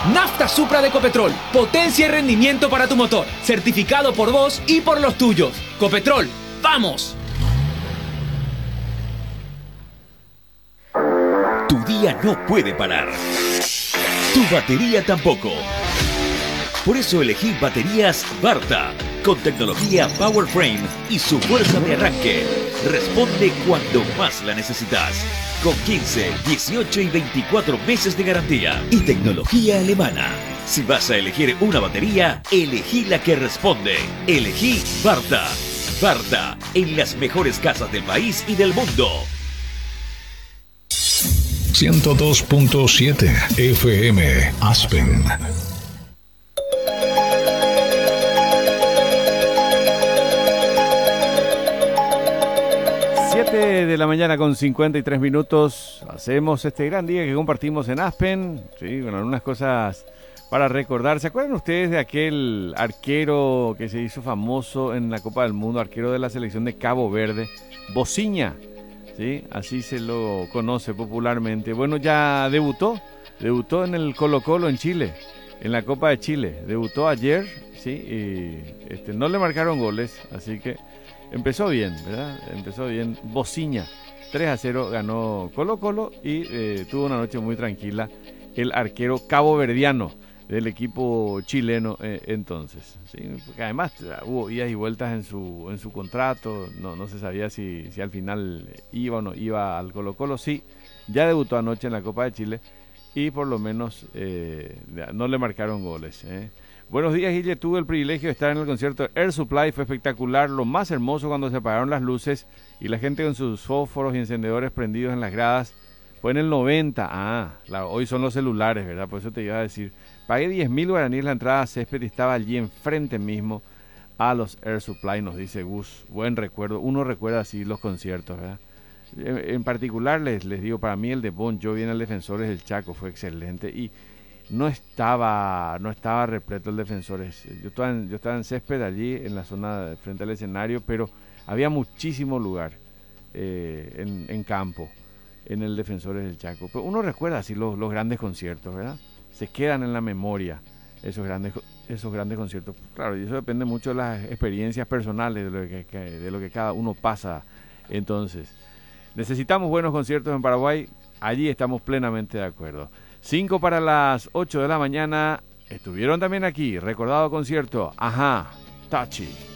Nafta Supra de Ecopetrol. Potencia y rendimiento para tu motor. Certificado por vos y por los tuyos. Ecopetrol, ¡vamos! Tu día no puede parar. Tu batería tampoco. Por eso elegí baterías Varta, con tecnología PowerFrame y su fuerza de arranque. Responde cuando más la necesitas. Con 15, 18 y 24 meses de garantía y tecnología alemana. Si vas a elegir una batería, elegí la que responde. Elegí Varta. Varta, en las mejores casas del país y del mundo. 102.7 FM Aspen. 7 de la mañana con 53 minutos. Hacemos este gran día que compartimos en Aspen. Sí, bueno, algunas cosas para recordar. ¿Se acuerdan ustedes de aquel arquero que se hizo famoso en la Copa del Mundo? Arquero de la selección de Cabo Verde, Bociña. Sí, así se lo conoce popularmente. Bueno, ya debutó en el Colo-Colo en Chile, en la Copa de Chile. Debutó ayer, sí, y no le marcaron goles, así que empezó bien, ¿verdad? Empezó bien. Bociña, 3-0 ganó Colo-Colo y tuvo una noche muy tranquila el arquero caboverdiano del equipo chileno entonces. ¿Sí? Porque además hubo idas y vueltas en su contrato, no se sabía si al final iba o no iba al Colo-Colo. Sí, ya debutó anoche en la Copa de Chile y por lo menos no le marcaron goles. Buenos días, Guille. Tuve el privilegio de estar en el concierto Air Supply, fue espectacular, lo más hermoso cuando se apagaron las luces y la gente con sus fósforos y encendedores prendidos en las gradas. Fue en el 90, hoy son los celulares, ¿verdad? Por eso te iba a decir. Pagué 10.000 guaraníes la entrada a césped y estaba allí enfrente mismo a los Air Supply, nos dice Gus. Buen recuerdo, uno recuerda así los conciertos, ¿verdad? En particular les digo, para mí el de Bon Jovi en el Defensores del Chaco fue excelente y no estaba repleto el Defensores. Yo estaba en césped allí en la zona frente al escenario, pero había muchísimo lugar en campo en el Defensores del Chaco. Pero uno recuerda así los grandes conciertos, ¿verdad? Se quedan en la memoria esos grandes conciertos. Claro, y eso depende mucho de las experiencias personales, de lo que cada uno pasa. Entonces, necesitamos buenos conciertos en Paraguay, allí estamos plenamente de acuerdo. 5 para las 8 de la mañana, estuvieron también aquí, recordado concierto, Ajá, Tachi.